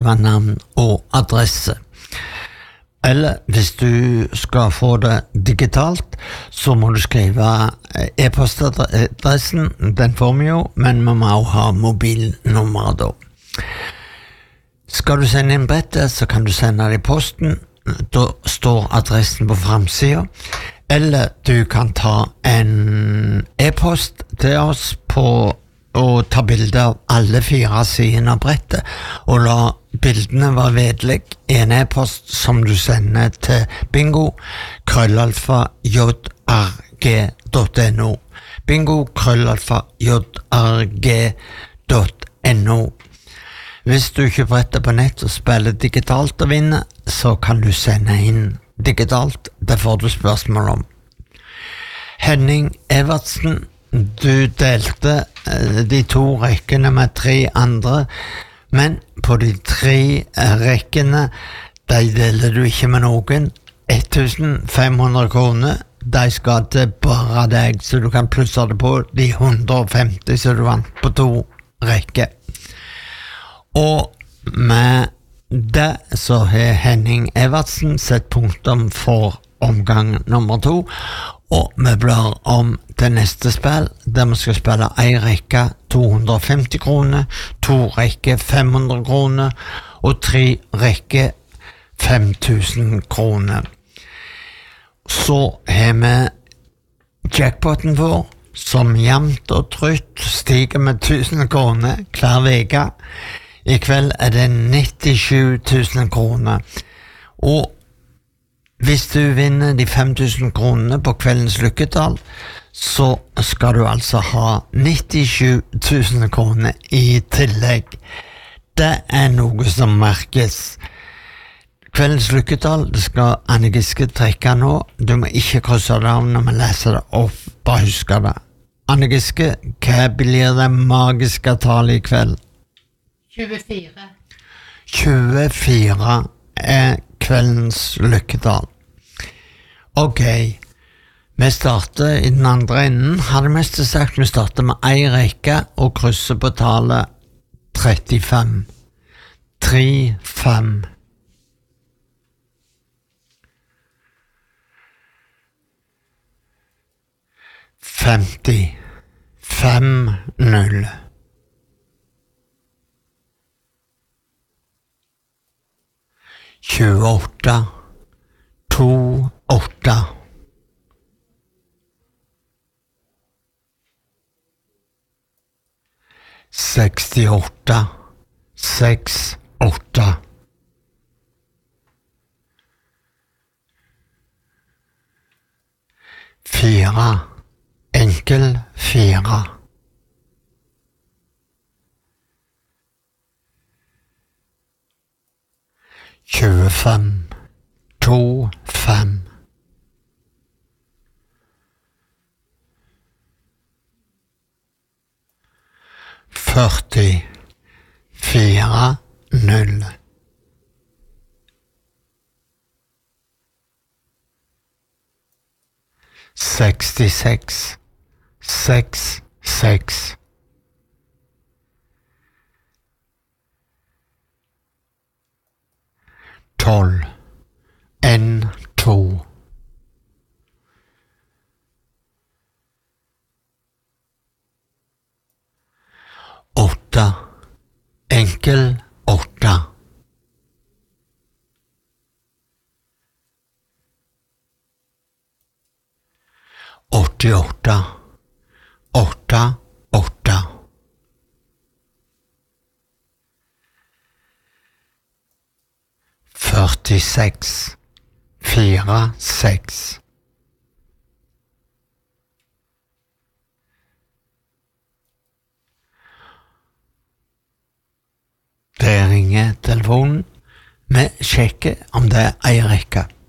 skrive navn og adresse. Eller hvis du skal få det digitalt, så må du skrive e-postadressen, den får vi jo, men vi må også ha mobilnummer da. Skal du sende inn brettet, så kan du sende det i posten, da står adressen på framsiden, eller du kan ta en e-post til oss på og ta bilder av alle 4 sidene av brettet, og la bildene være vedlegg i en e-post som du sender til bingo@jrg.no bingo@jrg.no. Hvis du ikke bretter på nett og spiller digitalt og vinner, så kan du sende inn digitalt. Det får du spørsmål om. Henning Evertsen, du delte de 2 rekkene med 3 andre, men på de 3 rekkene, de deler du ikke med noen. 1500 kroner, de skal til bare deg, så du kan plusse det på de 150 som du vant på 2 rekker. Og med det så har Henning Evertsen sett punktum for omgang nummer 2, og vi blar om til neste spill, der vi skal spille 1 rekke 250 kroner, 2 rekke 500 kroner, og 3 rekke 5000 kroner. Så har vi jackpoten vår, som jevnt og trutt stiger med 1000 kroner hver veke. I kveld er det 97 000 kroner, og hvis du vinner de 5000 kronene på kveldens lykketall, så skal du altså ha 97 000 kroner i tillegg. Det er noe som merkes. Kveldens lykketall, det skal Anne Giske trekke nå. Du må ikke krysse det av når vi leser det opp, bare husk det. Anne Giske, hva blir det magiske tallet i kveld? 24. 24 er kveldens lykketall. Ok, vi starter i den andre enden. Hadde mest sagt vi starter med 1 rekke og krysser på tallet 35. 35. 50. 50. 28, 28, 68, 68, 4, enkel 4, 25, 2, 5, 40, 4, 0, 66, 6, 6, 12, N2, 8, enkel 8, 88, 8, 8, 46, 4, 6, 'Det ringer telefonen. Vi sjekker om det er ei rekke.